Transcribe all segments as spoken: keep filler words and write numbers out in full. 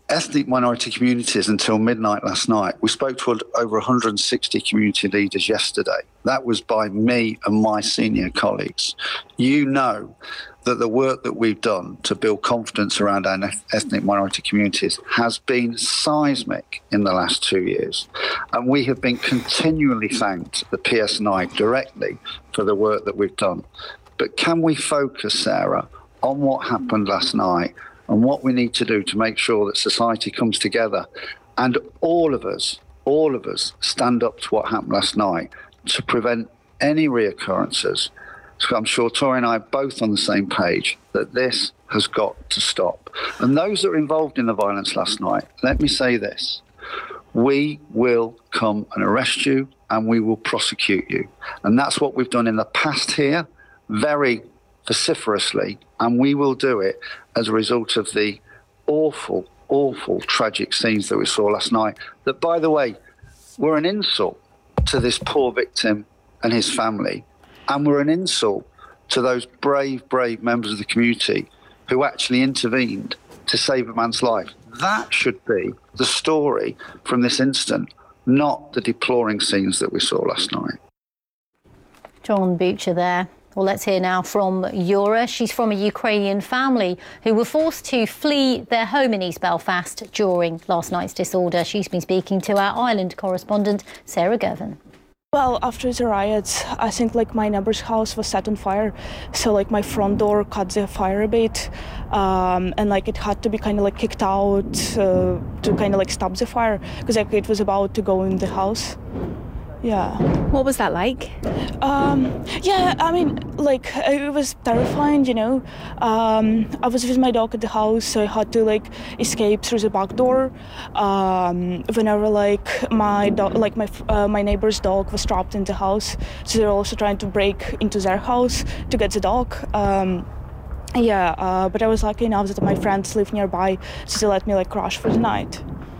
ethnic minority communities until midnight last night. We spoke to over one hundred sixty community leaders yesterday. That was by me and my senior colleagues. You know that the work that we've done to build confidence around our ethnic minority communities has been seismic in the last two years. And we have been continually thanked, the P S N I directly, for the work that we've done. But can we focus, Sarah, on what happened last night and what we need to do to make sure that society comes together and all of us, all of us stand up to what happened last night to prevent any reoccurrences? So I'm sure Tori and I are both on the same page that this has got to stop. And those that are involved in the violence last night, let me say this, we will come and arrest you and we will prosecute you. And that's what we've done in the past here, very vociferously, and we will do it as a result of the awful, awful, tragic scenes that we saw last night, that, by the way, were an insult to this poor victim and his family. And we're an insult to those brave, brave members of the community who actually intervened to save a man's life. That should be the story from this incident, not the deploring scenes that we saw last night. John Butcher there. Well, let's hear now from Yura. She's from a Ukrainian family who were forced to flee their home in East Belfast during last night's disorder. She's been speaking to our Ireland correspondent, Sarah Girvan. Well, after the riots, I think like my neighbor's house was set on fire. So like my front door caught the fire a bit, um, and like it had to be kind of like kicked out uh, to kind of like stop the fire because like it was about to go in the house. Yeah. What was that like? Um, yeah, I mean, like, it was terrifying, you know. Um, I was with my dog at the house, so I had to, like, escape through the back door. Um, whenever, like, my dog, like, my uh, my neighbor's dog was trapped in the house, so they were also trying to break into their house to get the dog. Um, yeah, uh, but I was lucky enough that my friends live nearby, so they let me, like, crash for the night.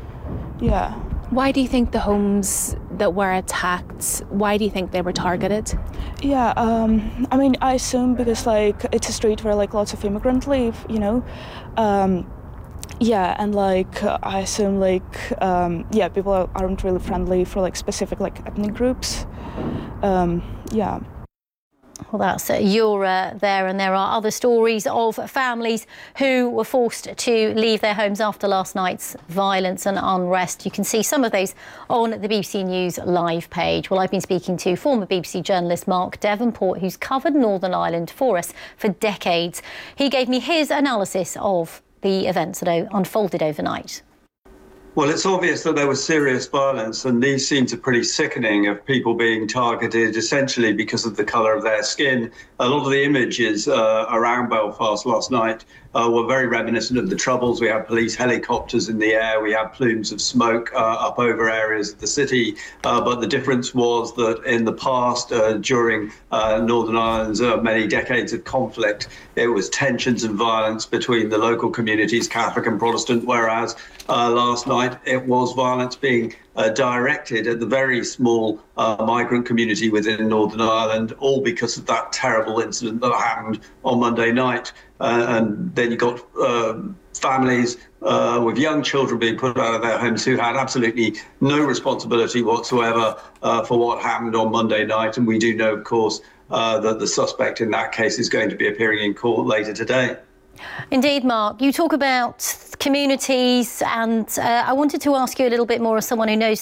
Yeah. Why do you think the homes that were attacked, why do you think they were targeted? Yeah, um, I mean, I assume because, like, it's a street where, like, lots of immigrants live, you know? Um, yeah, and, like, I assume, like, um, yeah, people aren't really friendly for, like, specific, like, ethnic groups. Um, yeah. Well, that's Yura there, and there are other stories of families who were forced to leave their homes after last night's violence and unrest. You can see some of those on the B B C News live page. Well, I've been speaking to former B B C journalist Mark Devonport, who's covered Northern Ireland for us for decades. He gave me his analysis of the events that unfolded overnight. Well, it's obvious that there was serious violence, and these scenes are pretty sickening of people being targeted essentially because of the colour of their skin. A lot of the images uh, around Belfast last night uh, were very reminiscent of the Troubles. We had police helicopters in the air, we had plumes of smoke uh, up over areas of the city, uh, but the difference was that in the past, uh, during uh, Northern Ireland's uh, many decades of conflict, it was tensions and violence between the local communities, Catholic and Protestant, whereas uh, last night it was violence being uh, directed at the very small uh, migrant community within Northern Ireland, all because of that terrible incident that happened on Monday night. Uh, and then you got uh, families uh, with young children being put out of their homes who had absolutely no responsibility whatsoever uh, for what happened on Monday night. And we do know, of course, uh, that the suspect in that case is going to be appearing in court later today. Indeed, Mark. You talk about communities, and uh, I wanted to ask you a little bit more as someone who knows